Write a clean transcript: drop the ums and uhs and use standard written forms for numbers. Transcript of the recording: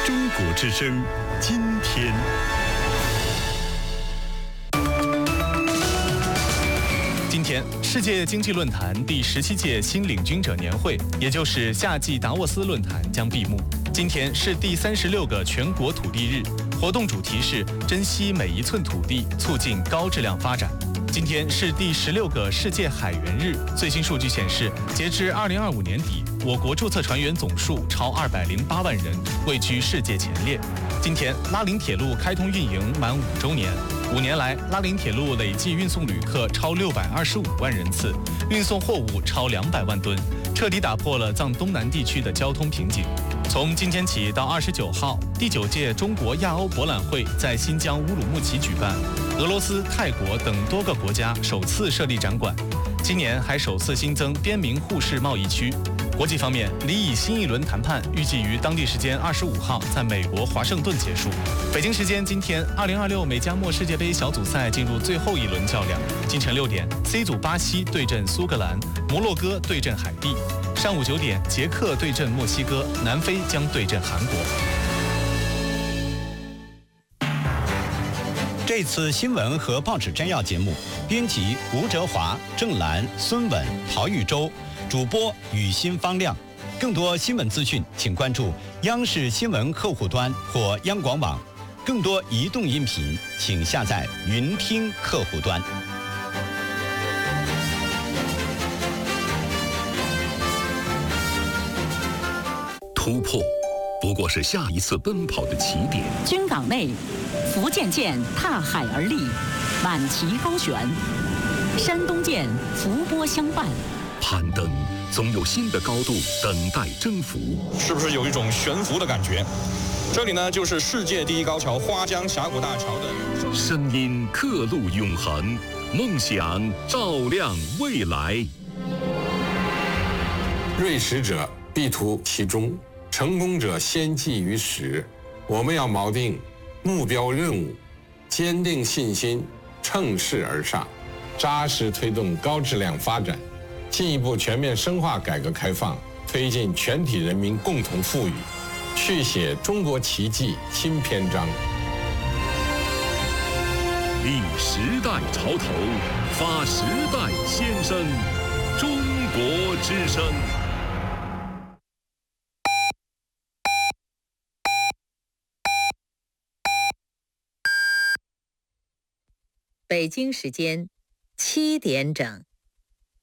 中国之声，今天。今天，世界经济论坛第17届新领军者年会，也就是夏季达沃斯论坛将闭幕。今天是第36个全国土地日，活动主题是珍惜每一寸土地，促进高质量发展。今天是第16个世界海员日。最新数据显示，截至2025年底，我国注册船员总数超208万人，位居世界前列。今天，拉林铁路开通运营满5周年。5年来，拉林铁路累计运送旅客超625万人次，运送货物超200万吨，彻底打破了藏东南地区的交通瓶颈。从今天起到29号，第9届中国亚欧博览会在新疆乌鲁木齐举办，俄罗斯、泰国等多个国家首次设立展馆。今年还首次新增边民互市贸易区。国际方面，离以新一轮谈判预计于当地时间25号在美国华盛顿结束。北京时间今天，2026美加墨世界杯小组赛进入最后一轮较量。今晨6点 ，C 组巴西对阵苏格兰，摩洛哥对阵海地；上午9点，捷克对阵墨西哥，南非将对阵韩国。 这次新闻和报纸摘要节目，编辑吴哲华、郑兰、孙稳、陶玉洲，主播雨欣、方亮。更多新闻资讯，请关注央视新闻客户端或央广网。更多移动音频，请下载云听客户端。 突破不过是下一次奔跑的起点。 军港内，福建舰踏海而立，满旗高悬；山东舰伏波相伴。 攀登总有新的高度等待征服， 是不是有一种悬浮的感觉？这里呢，就是世界第一高桥花江峡谷大桥的声音刻录永恒，梦想照亮未来。 锐识者必图其中，成功者先记于始。我们要锚定目标任务，坚定信心，乘势而上，扎实推动高质量发展，进一步全面深化改革开放，推进全体人民共同富裕，续写中国奇迹新篇章。 立时代潮头，发时代先声，中国之声。 北京时间7点整。